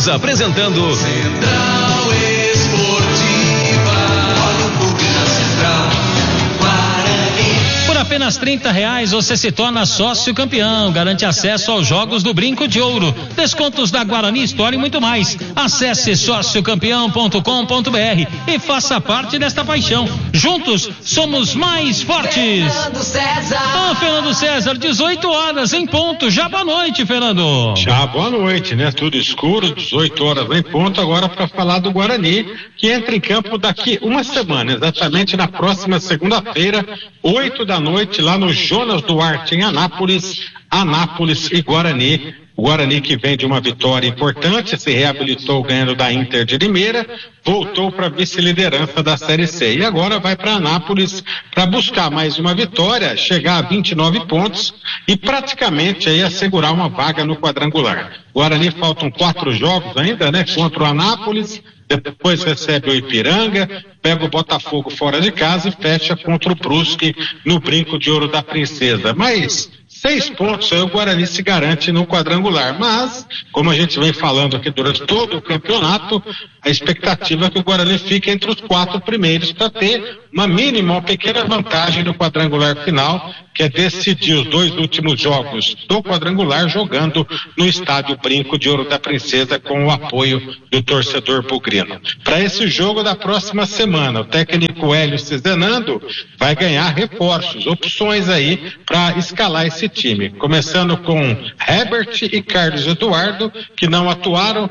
Estamos apresentando Central Esportiva. Olha o clube da Central. Por apenas R$30 você se torna sócio campeão, garante acesso aos jogos do Brinco de Ouro, descontos da Guarani, História e muito mais. Acesse sociocampeão.com.br e faça parte desta paixão. Juntos somos mais fortes. Fernando César, 18 horas em ponto. Já boa noite, Fernando. Já boa noite, né? Tudo escuro, 18 horas em ponto. Agora para falar do Guarani, que entra em campo daqui uma semana, exatamente na próxima segunda-feira, 8 da noite, lá no Jonas Duarte, em Anápolis e Guarani. O Guarani, que vem de uma vitória importante, se reabilitou ganhando da Inter de Limeira, voltou para a vice-liderança da Série C e agora vai para Anápolis para buscar mais uma vitória, chegar a 29 pontos e praticamente aí assegurar uma vaga no quadrangular. O Guarani faltam 4 jogos ainda, né? Contra o Anápolis, depois recebe o Ipiranga, pega o Botafogo fora de casa e fecha contra o Brusque no Brinco de Ouro da Princesa. Mas 6 pontos aí o Guarani se garante no quadrangular, mas como a gente vem falando aqui durante todo o campeonato, a expectativa é que o Guarani fique entre os 4 primeiros para ter uma mínima, uma pequena vantagem no quadrangular final, que é decidir os 2 últimos jogos do quadrangular jogando no estádio Brinco de Ouro da Princesa com o apoio do torcedor bugrino. Para esse jogo da próxima semana, o técnico Hélio Cizenando vai ganhar reforços, opções aí para escalar esse time, começando com Herbert e Carlos Eduardo, que não atuaram,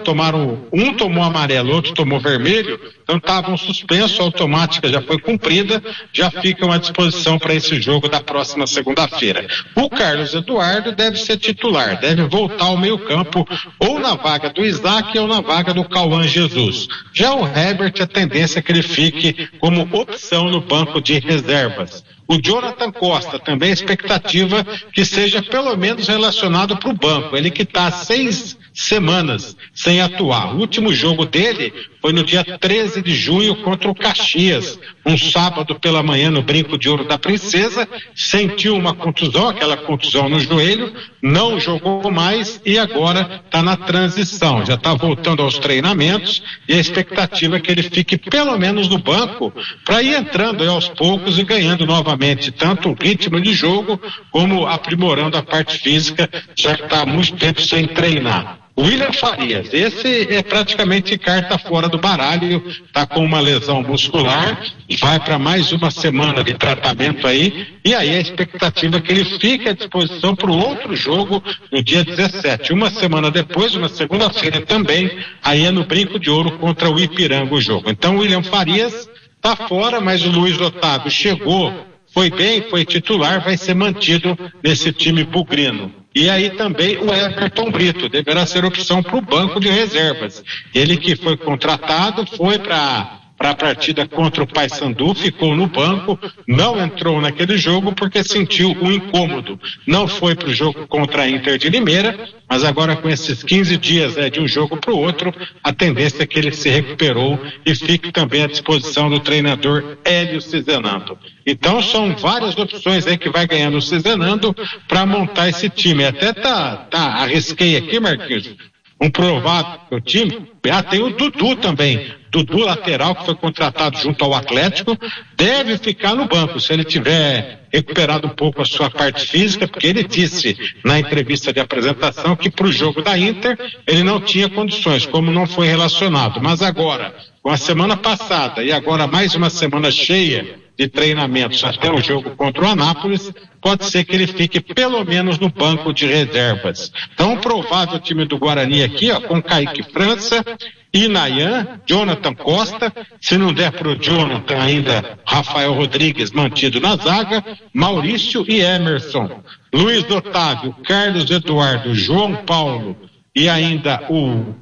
um tomou amarelo, outro tomou vermelho, então estavam suspensos, a automática já foi cumprida, já ficam à disposição para esse jogo da próxima segunda-feira. O Carlos Eduardo deve ser titular, deve voltar ao meio-campo, ou na vaga do Isaac ou na vaga do Cauã Jesus. Já o Herbert, a tendência é que ele fique como opção no banco de reservas. O Jonathan Costa, também a expectativa que seja pelo menos relacionado para o banco. Ele que está há 6 semanas sem atuar. O último jogo dele foi no dia 13 de junho contra o Caxias, um sábado pela manhã no Brinco de Ouro da Princesa, sentiu uma contusão, aquela contusão no joelho, não jogou mais e agora está na transição, já está voltando aos treinamentos e a expectativa é que ele fique pelo menos no banco para ir entrando aí aos poucos e ganhando novamente tanto o ritmo de jogo como aprimorando a parte física, já que está há muito tempo sem treinar. William Farias, esse é praticamente carta fora do baralho, está com uma lesão muscular, vai para mais uma semana de tratamento aí, e aí a expectativa é que ele fique à disposição para o outro jogo no dia 17, uma semana depois, uma segunda-feira também, aí é no Brinco de Ouro contra o Ipiranga o jogo. Então o William Farias está fora, mas o Luiz Otávio chegou, foi bem, foi titular, vai ser mantido nesse time bugrino. E aí também o Everton Brito deverá ser opção para o banco de reservas. Ele que foi contratado, foi para a partida contra o Paysandu, ficou no banco, não entrou naquele jogo porque sentiu um incômodo. Não foi para o jogo contra a Inter de Limeira, mas agora com esses 15 dias de um jogo para o outro, a tendência é que ele se recuperou e fique também à disposição do treinador Hélio Cizenando. Então são várias opções aí que vai ganhando o Cizenando para montar esse time. Até arrisquei aqui, Marquinhos, um provável time. Tem o Dudu também. Dudu, lateral, que foi contratado junto ao Atlético, deve ficar no banco se ele tiver recuperado um pouco a sua parte física, porque ele disse na entrevista de apresentação que para o jogo da Inter ele não tinha condições, como não foi relacionado. Mas agora, com a semana passada e agora mais uma semana cheia de treinamentos até o jogo contra o Anápolis, pode ser que ele fique pelo menos no banco de reservas. Então, provável time do Guarani aqui, com Kaique França, Inayan, Jonathan Costa, se não der para o Jonathan ainda, Rafael Rodrigues mantido na zaga, Maurício e Emerson, Luiz Otávio, Carlos Eduardo, João Paulo e ainda o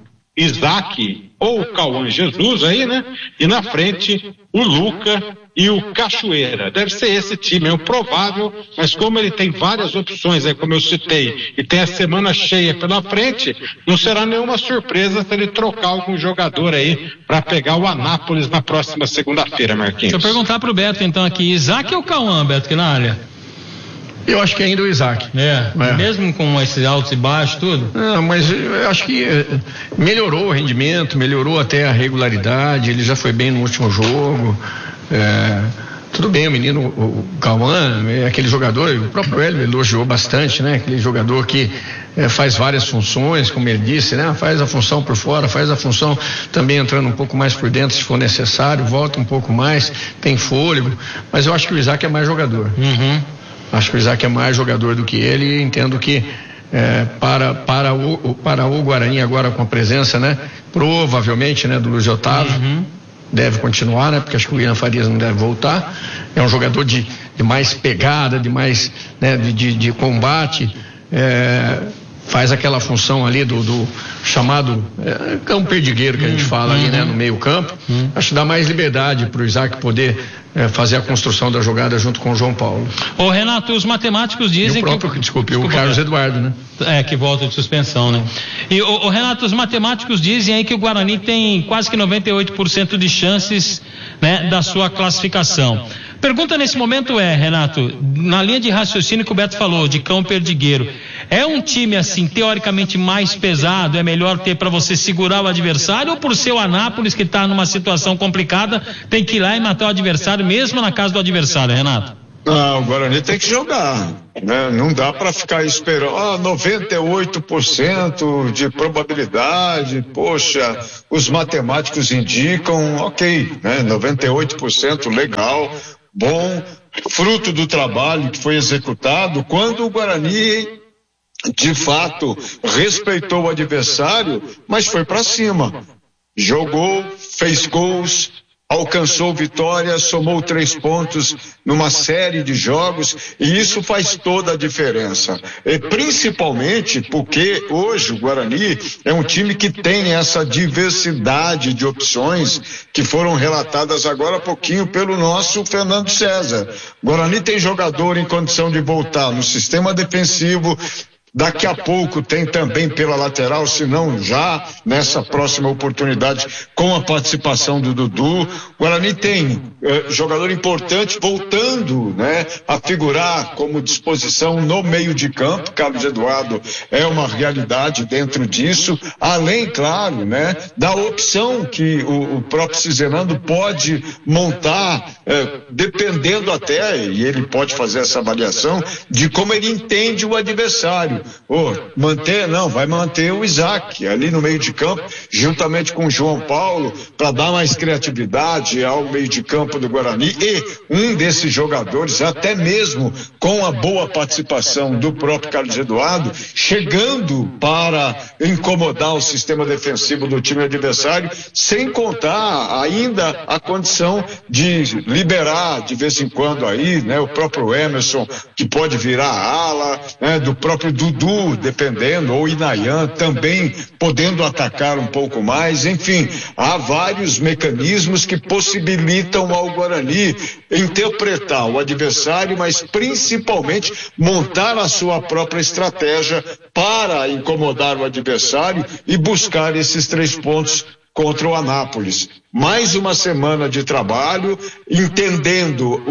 Isaac ou o Cauã Jesus aí, né? E na frente o Luca e o Cachoeira. Deve ser esse time, é o provável, mas como ele tem várias opções aí, como eu citei, e tem a semana cheia pela frente, não será nenhuma surpresa se ele trocar algum jogador aí para pegar o Anápolis na próxima segunda-feira, Marquinhos. Deixa eu perguntar pro Beto então aqui, Isaac ou Cauã, Beto, que na área? Eu acho que ainda o Isaac. Mesmo com esses altos e baixos, tudo? Não, mas eu acho que melhorou o rendimento, melhorou até a regularidade, ele já foi bem no último jogo. Tudo bem, o menino, o Cauã, é aquele jogador, o próprio Hélio elogiou bastante, né? Aquele jogador que faz várias funções, como ele disse, né? Faz a função por fora, faz a função também entrando um pouco mais por dentro se for necessário, volta um pouco mais, tem fôlego, mas eu acho que o Isaac é mais jogador. Acho que o Isaac é mais jogador do que ele e entendo que para o Guarani agora com a presença, né? Provavelmente, né? Do Luiz Otávio. Deve continuar, né? Porque acho que o Ian Farias não deve voltar. É um jogador de mais pegada, de mais, né? de combate. Faz aquela função ali do chamado campo perdigueiro que a gente fala ali, né? No meio campo. Acho que dá mais liberdade para o Isaac poder fazer a construção da jogada junto com o João Paulo. Ô Renato, os matemáticos dizem o Carlos Eduardo, né? Que volta de suspensão, né? E o Renato, os matemáticos dizem aí que o Guarani tem quase que 98% de chances, né, da sua classificação. Pergunta nesse momento Renato, na linha de raciocínio que o Beto falou, de cão perdigueiro, é um time assim, teoricamente mais pesado, é melhor ter para você segurar o adversário, ou por ser o Anápolis que está numa situação complicada, tem que ir lá e matar o adversário mesmo na casa do adversário, Renato? Não, o Guarani tem que jogar, né? Não dá para ficar esperando 98% de probabilidade, poxa, os matemáticos indicam, ok, né? 98% legal, bom, fruto do trabalho que foi executado quando o Guarani de fato respeitou o adversário, mas foi para cima, jogou, fez gols, alcançou vitória, somou 3 pontos numa série de jogos, e isso faz toda a diferença. E principalmente porque hoje o Guarani é um time que tem essa diversidade de opções que foram relatadas agora há pouquinho pelo nosso Fernando César. O Guarani tem jogador em condição de voltar no sistema defensivo. Daqui a pouco tem também pela lateral, se não já nessa próxima oportunidade, com a participação do Dudu. O Guarani tem jogador importante voltando, né, a figurar como disposição no meio de campo. Carlos Eduardo é uma realidade dentro disso, além, claro, né, da opção que o próprio Cizenando pode montar, dependendo até, e ele pode fazer essa avaliação, de como ele entende o adversário. Vai manter o Isaac ali no meio de campo, juntamente com o João Paulo, para dar mais criatividade ao meio de campo do Guarani, e um desses jogadores, até mesmo com a boa participação do próprio Carlos Eduardo, chegando para incomodar o sistema defensivo do time adversário, sem contar ainda a condição de liberar de vez em quando aí, né, o próprio Emerson, que pode virar ala, né, do próprio Dudu, dependendo, ou Inayan também podendo atacar um pouco mais. Enfim, há vários mecanismos que possibilitam ao Guarani interpretar o adversário, mas principalmente montar a sua própria estratégia para incomodar o adversário e buscar esses 3 pontos contra o Anápolis. Mais uma semana de trabalho, entendendo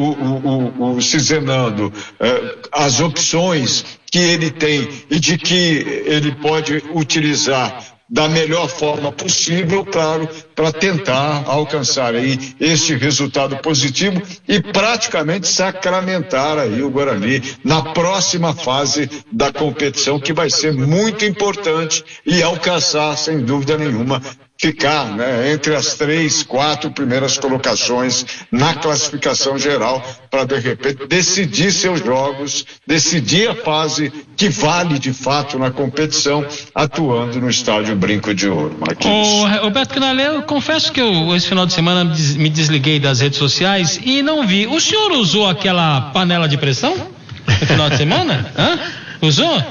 o Cizenando, as opções que ele tem e de que ele pode utilizar da melhor forma possível, claro, para tentar alcançar aí este resultado positivo e praticamente sacramentar aí o Guarani na próxima fase da competição, que vai ser muito importante, e alcançar, sem dúvida nenhuma, ficar, né, entre as 3, 4 primeiras colocações na classificação geral, para de repente decidir seus jogos, decidir a fase que vale de fato na competição, atuando no estádio Brinco de Ouro. Ô Beto Canalé, eu confesso que esse final de semana me desliguei das redes sociais e não vi. O senhor usou aquela panela de pressão no final de semana? Usou?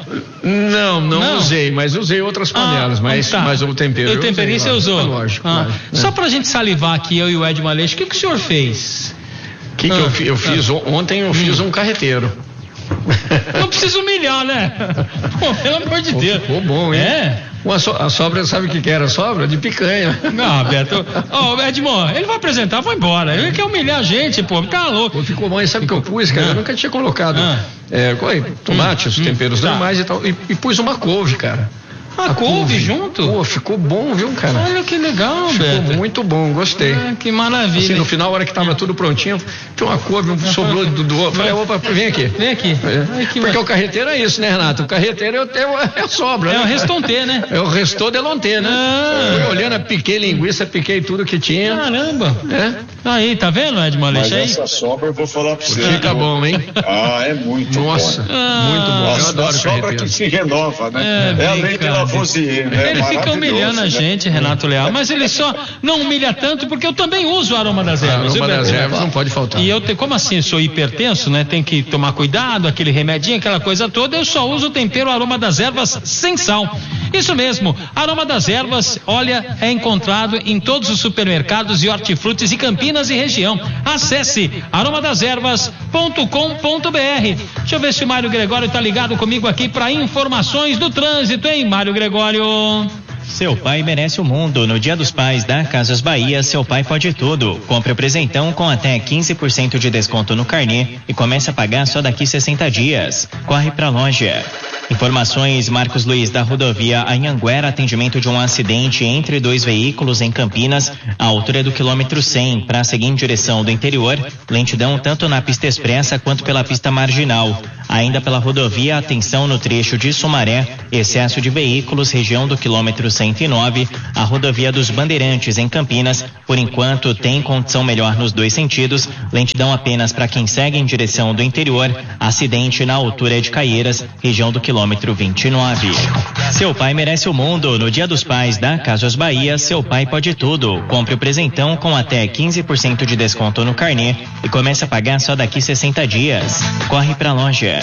Não usei, mas usei outras panelas, mas o tempero. O temperinho você usou? Lógico. Só pra gente salivar aqui, eu e o Ed Maleixo, o que o senhor fez? Que eu fiz? Ontem eu fiz um carreteiro. Não precisa humilhar, né? Pô, pelo amor de Deus. Ficou bom, hein? A sobra, sabe o que era a sobra? De picanha. Não, Beto. Edmond, ele vai apresentar, vai embora. Ele quer humilhar a gente, pô. Tá louco. Pô, ficou bom. E sabe o que eu pus, cara? Eu nunca tinha colocado tomate, os temperos normais e tal. E pus uma couve, cara. A couve junto? Pô, ficou bom, viu, cara? Olha que legal, Beto. Ficou muito bom, gostei. Que maravilha. Assim, no final, a hora que tava tudo prontinho, tem uma couve, sobrou do outro. Falei, opa, vem aqui. Vem aqui. Porque o carreteiro é isso, né, Renato? O carreteiro é sobra. É o restonté, né? É o restou de lonté, né? Fui olhando, piquei linguiça, piquei tudo que tinha. Caramba. Aí, tá vendo, Edmond? Mas essa sobra eu vou falar pra você. Fica bom, hein? É muito Nossa, bom. Muito bom. Eu adoro a sobra que se renova, né? É a lei de Lavoisier, né? Ele fica humilhando a gente, Renato Leal, mas ele só não humilha tanto porque eu também uso o aroma das ervas. O aroma das ervas não pode faltar. E como assim, eu sou hipertenso, né? Tem que tomar cuidado, aquele remedinho, aquela coisa toda. Eu só uso o tempero aroma das ervas sem sal. Isso mesmo, aroma das ervas, olha, é encontrado em todos os supermercados e hortifrutis de Campinas e região. Acesse aromadeservas.com.br. Deixa eu ver se o Mário Gregório tá ligado comigo aqui para informações do trânsito, hein, Mário Gregório? Seu pai merece o mundo. No Dia dos Pais da Casas Bahia, seu pai pode tudo. Compre o presentão com até 15% de desconto no carnê e comece a pagar só daqui 60 dias. Corre pra loja. Informações: Marcos Luiz da rodovia Anhanguera, atendimento de um acidente entre dois veículos em Campinas, à altura do quilômetro 100, para seguir em direção do interior, lentidão tanto na pista expressa quanto pela pista marginal. Ainda pela rodovia, atenção no trecho de Sumaré, excesso de veículos, região do quilômetro 109, a rodovia dos Bandeirantes em Campinas, por enquanto tem condição melhor nos dois sentidos, lentidão apenas para quem segue em direção do interior, acidente na altura de Caieiras, região do quilômetro 29. Seu pai merece o mundo. No Dia dos Pais da Casas Bahia, seu pai pode tudo. Compre o presentão com até 15% de desconto no carnê e comece a pagar só daqui 60 dias. Corre pra loja.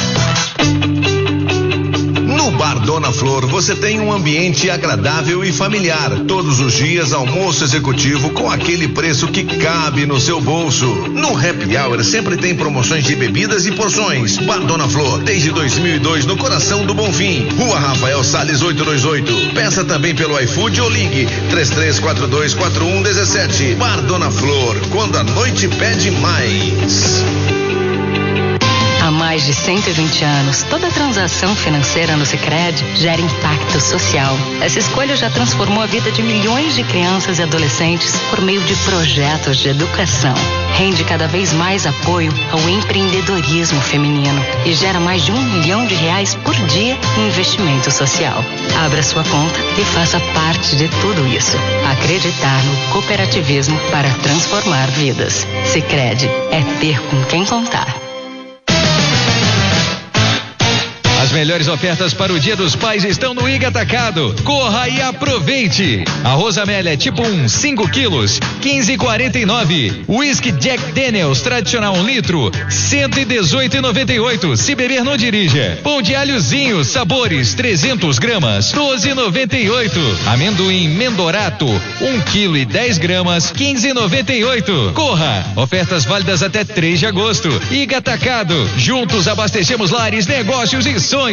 No Bar Dona Flor você tem um ambiente agradável e familiar. Todos os dias almoço executivo com aquele preço que cabe no seu bolso. No Happy Hour sempre tem promoções de bebidas e porções. Bar Dona Flor, desde 2002 no coração do Bonfim. Rua Rafael Salles 828. Peça também pelo iFood ou ligue 33424117. Bar Dona Flor, quando a noite pede mais. Há mais de 120 anos, toda transação financeira no Sicredi gera impacto social. Essa escolha já transformou a vida de milhões de crianças e adolescentes por meio de projetos de educação. Rende cada vez mais apoio ao empreendedorismo feminino e gera mais de R$1 milhão por dia em investimento social. Abra sua conta e faça parte de tudo isso. Acreditar no cooperativismo para transformar vidas. Sicredi é ter com quem contar. As melhores ofertas para o Dia dos Pais estão no Iga Atacado. Corra e aproveite. Arroz Amélia tipo 1, 5 quilos, 15,49. Whisky Jack Daniels tradicional 1 litro, 118,98. Se beber não dirija. Pão de alhozinho sabores 300 gramas, 12,98. Amendoim Mendorato 1 quilo e 10 gramas, 15,98. Corra. Ofertas válidas até 3 de agosto. Iga Atacado. Juntos abastecemos lares, negócios e sonhos.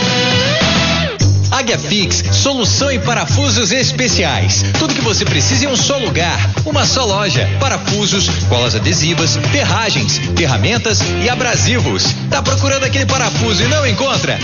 Águia Fix, solução em parafusos especiais. Tudo que você precisa em um só lugar, uma só loja. Parafusos, colas adesivas, ferragens, ferramentas e abrasivos. Tá procurando aquele parafuso e não encontra?